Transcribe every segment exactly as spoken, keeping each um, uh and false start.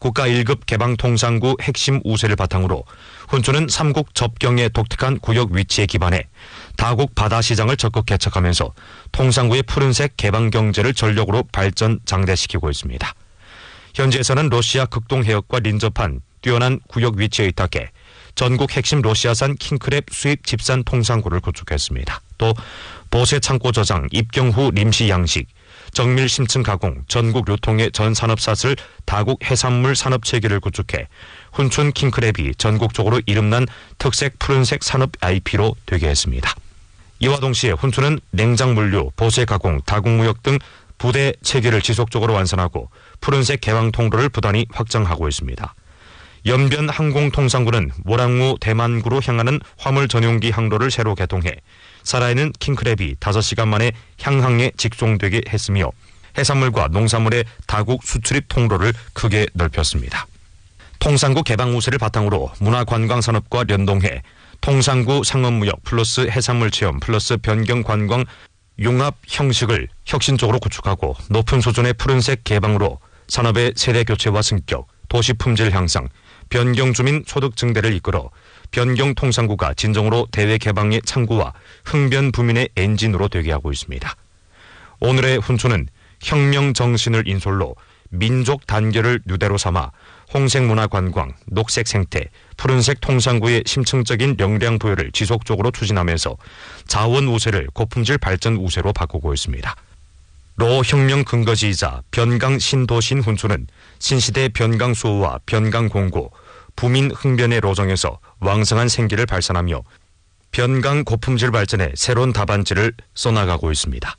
국가 일 급 개방통상구 핵심 우세를 바탕으로 훈초는 삼국 접경의 독특한 구역 위치에 기반해 다국 바다시장을 적극 개척하면서 통상구의 푸른색 개방경제를 전력으로 발전 장대시키고 있습니다. 현지에서는 러시아 극동해역과 lin접한 뛰어난 구역 위치에 의탁해 전국 핵심 러시아산 킹크랩 수입 집산 통상구를 구축했습니다. 또 보세 창고 저장, 입경 후 임시 양식, 정밀 심층 가공, 전국 유통의 전 산업사슬 다국 해산물 산업 체계를 구축해 훈촌 킹크랩이 전국적으로 이름난 특색 푸른색 산업 아이피로 되게 했습니다. 이와 동시에 훈촌은 냉장물류, 보세 가공, 다국무역 등 부대 체계를 지속적으로 완성하고 푸른색 개방 통로를 부단히 확장하고 있습니다. 연변 항공통상구는 모랑무 대만구로 향하는 화물 전용기 항로를 새로 개통해 살아있는 킹크랩이 다섯 시간 만에 향항에 직송되게 했으며 해산물과 농산물의 다국 수출입 통로를 크게 넓혔습니다. 통상구 개방 우세를 바탕으로 문화관광산업과 연동해 통상구 상업무역 플러스 해산물 체험 플러스 변경관광 융합 형식을 혁신적으로 구축하고 높은 수준의 푸른색 개방으로 산업의 세대 교체와 승격, 도시 품질 향상, 변경 주민 소득 증대를 이끌어 변경 통상구가 진정으로 대외 개방의 창구와 흥변 부민의 엔진으로 되게 하고 있습니다. 오늘의 훈초는 혁명 정신을 인솔로 민족 단결을 유대로 삼아 홍색 문화 관광, 녹색 생태, 푸른색 통상구의 심층적인 역량 부여를 지속적으로 추진하면서 자원 우세를 고품질 발전 우세로 바꾸고 있습니다. 로 혁명 근거지이자 변강 신도신 훈초는 신시대 변강 수호와 변강 공고, 부민 흥변의 로정에서 왕성한 생기를 발산하며 변강 고품질 발전에 새로운 답안지를 써나가고 있습니다.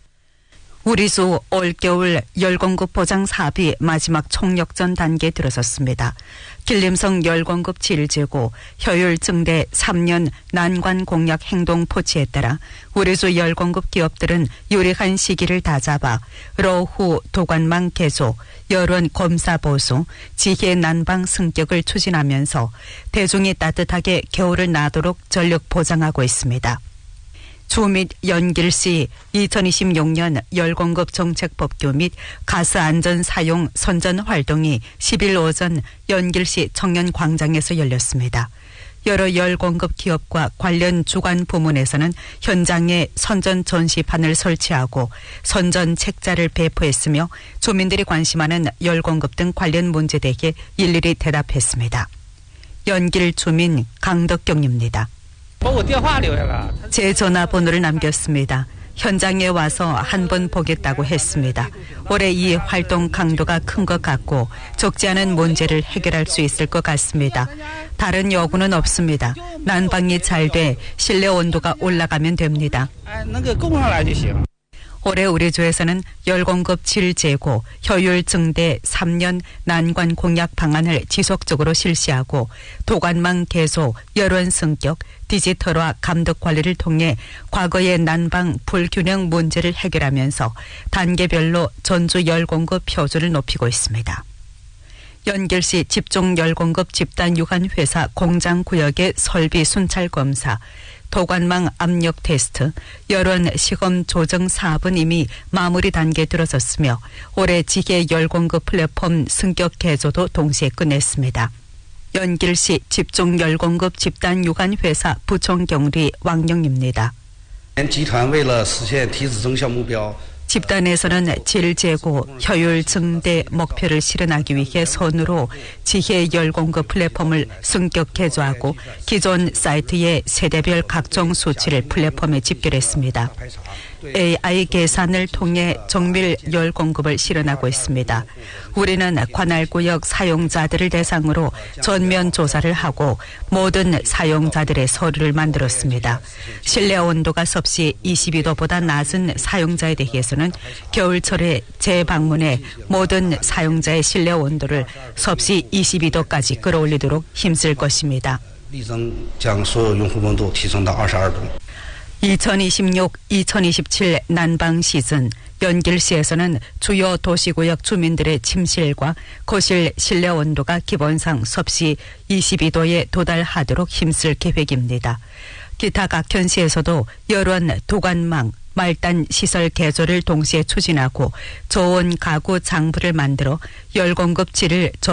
우리수 올겨울 열공급 보장 사업이 마지막 총력전 단계에 들어섰습니다. 길림성 열공급 칠 제고 효율 증대 삼 년 난관 공약 행동 포치에 따라 우리수 열공급 기업들은 유리한 시기를 다잡아 로후 도관망 개소, 여론 검사 보수, 지혜 난방 승격을 추진하면서 대중이 따뜻하게 겨울을 나도록 전력 보장하고 있습니다. 주 및 연길시 이천이십육 년 열공급 정책 법규 및 가스 안전 사용 선전 활동이 십 일 오전 연길시 청년광장에서 열렸습니다. 여러 열공급 기업과 관련 주관 부문에서는 현장에 선전 전시판을 설치하고 선전 책자를 배포했으며 주민들이 관심하는 열공급 등 관련 문제들에게 일일이 대답했습니다. 연길 주민 강덕경입니다. 제 전화번호를 남겼습니다. 현장에 와서 한 번 보겠다고 했습니다. 올해 이 활동 강도가 큰 것 같고 적지 않은 문제를 해결할 수 있을 것 같습니다. 다른 요구는 없습니다. 난방이 잘 돼 실내 온도가 올라가면 됩니다. 올해 우리 주에서는 열공급 칠 제고 효율 증대 삼 년 난관 공약 방안을 지속적으로 실시하고 도관망 개소, 여론 승격, 디지털화 감독 관리를 통해 과거의 난방 불균형 문제를 해결하면서 단계별로 전주 열공급 표준을 높이고 있습니다. 연길시 집중 열공급 집단 유관회사 공장구역의 설비 순찰 검사, 도관망 압력 테스트, 여론 시험 조정 사업은 이미 마무리 단계에 들어섰으며 올해 지계 열공급 플랫폼 승격 개조도 동시에 끝냈습니다. 연길시 집중 열공급 집단 유관회사 부총경리 왕영입니다. 집단에서는 질재고 효율 증대 목표를 실현하기 위해 손으로 지혜 열공급 플랫폼을 승격 개조하고 기존 사이트의 세대별 각종 수치를 플랫폼에 집결했습니다. 에이아이 계산을 통해 정밀 열공급을 실현하고 있습니다. 우리는 관할구역 사용자들을 대상으로 전면 조사를 하고 모든 사용자들의 서류를 만들었습니다. 실내 온도가 섭씨 이십이 도보다 낮은 사용자에 대해서는 겨울철에 재방문해 모든 사용자의 실내 온도를 섭씨 이십이 도까지 끌어올리도록 힘쓸 것입니다. 이천이십육 이천이십칠 난방 시즌 연길시에서는 주요 도시구역 주민들의 침실과 거실 실내 온도가 기본상 섭씨 이십이 도에 도달하도록 힘쓸 계획입니다. 기타 각 현시에서도 여론 도관망, 말단 시설 개조를 동시에 추진하고 저온 가구 장부를 만들어 열공급 질을